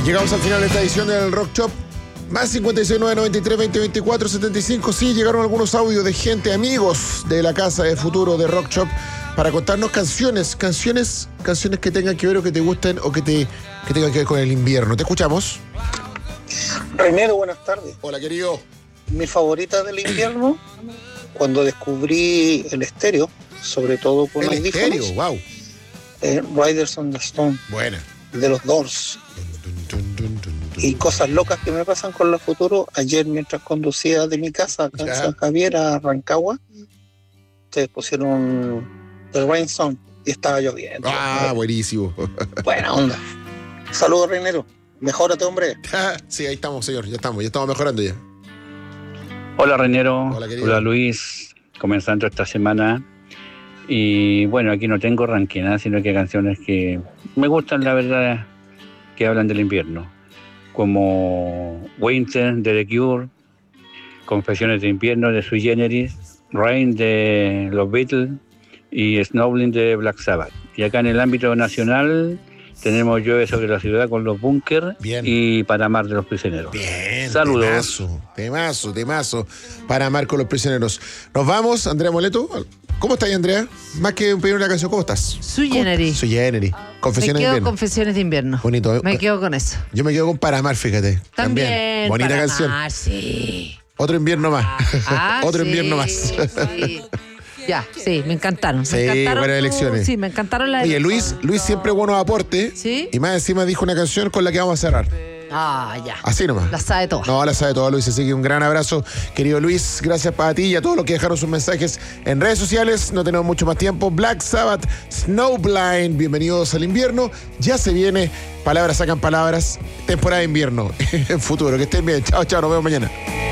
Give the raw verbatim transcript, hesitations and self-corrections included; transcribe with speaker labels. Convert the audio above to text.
Speaker 1: Llegamos al final de esta edición del Rock Shop. Más cincuenta y seis, nueve noventa y tres, veinte, veinticuatro, setenta y cinco. Sí, llegaron algunos audios de gente, amigos de la Casa de Futuro de Rock Shop, para contarnos canciones, canciones, canciones que tengan que ver o que te gusten o que, te, que tengan que ver con el invierno. ¿Te escuchamos?
Speaker 2: Reinero, buenas tardes.
Speaker 1: Hola, querido.
Speaker 2: Mi favorita del invierno, cuando descubrí el estéreo, sobre todo con
Speaker 1: El
Speaker 2: audífonos.
Speaker 1: estéreo, wow.
Speaker 2: Eh, Riders on the Stone,
Speaker 1: Buena.
Speaker 2: de los Doors. Y cosas locas que me pasan con la Futuro. Ayer, mientras conducía de mi casa acá en
Speaker 1: Ya.
Speaker 2: San Javier a Rancagua, ustedes pusieron The Rain Song y estaba lloviendo.
Speaker 1: Ah, buenísimo.
Speaker 2: Buena onda. Saludos, Reinero. Mejórate, hombre.
Speaker 1: Sí, ahí estamos, señor. Ya estamos, ya estamos mejorando ya.
Speaker 3: Hola Reinero,
Speaker 1: Hola, querido.
Speaker 3: hola Luis, comenzando esta semana. Y bueno, aquí no tengo ranking, ¿eh? Sino que canciones que me gustan, la verdad, que hablan del invierno. Como Winter de The Cure, Confesiones de invierno de Sui Generis, Rain de los Beatles y Snowblind de Black Sabbath. Y acá en el ámbito nacional tenemos Llueve sobre la ciudad con los Bunkers y Para amar de los prisioneros.
Speaker 1: Bien.
Speaker 3: Saludos.
Speaker 1: Temazo, temazo, temazo. Para amar con los prisioneros. Nos vamos, Andrea Moleto. ¿Cómo estás, Andrea? Más que pedir una canción, ¿cómo estás?
Speaker 4: Sui Generis.
Speaker 1: Sui Generis.
Speaker 4: Me
Speaker 1: Confesiones de
Speaker 4: quedo
Speaker 1: invierno.
Speaker 4: Confesiones de invierno.
Speaker 1: Bonito, ¿eh?
Speaker 4: Me quedo con eso.
Speaker 1: Yo me quedo con Para amar, fíjate.
Speaker 4: También.
Speaker 1: Bonita
Speaker 4: para
Speaker 1: canción.
Speaker 4: amar, sí.
Speaker 1: Otro invierno más.
Speaker 4: Ah,
Speaker 1: Otro
Speaker 4: sí,
Speaker 1: invierno más.
Speaker 4: sí. Ya, sí, me encantaron.
Speaker 1: Sí,
Speaker 4: me encantaron
Speaker 1: buenas
Speaker 4: tu-
Speaker 1: elecciones.
Speaker 4: Sí, me encantaron las
Speaker 1: Oye, Luis, Luis siempre buenos aportes.
Speaker 4: ¿Sí?
Speaker 1: Y más encima dijo una canción con la que vamos a cerrar.
Speaker 4: Ah, ya.
Speaker 1: Así nomás.
Speaker 4: La sabe toda.
Speaker 1: No, la sabe todo, Luis. Así que un gran abrazo, querido Luis. Gracias para ti y a todos los que dejaron sus mensajes en redes sociales. No tenemos mucho más tiempo. Black Sabbath, Snowblind. Bienvenidos al invierno. Ya se viene. Palabras sacan palabras. Temporada de invierno en futuro. Que estén bien. Chao, chao. Nos vemos mañana.